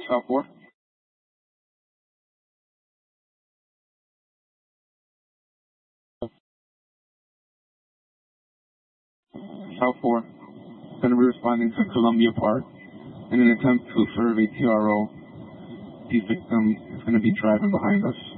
South 4. South 4. Going to be responding to Columbia Park in an attempt to serve a TRO. The victim is going to be driving behind us.